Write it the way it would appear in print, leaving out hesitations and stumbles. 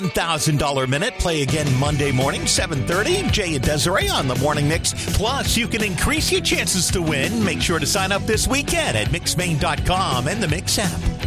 $1,000 minute. Play again Monday morning, 7:30. Jay and Desiree on the Morning Mix. Plus, you can increase your chances to win. Make sure to sign up this weekend at mixmain.com and the Mix app.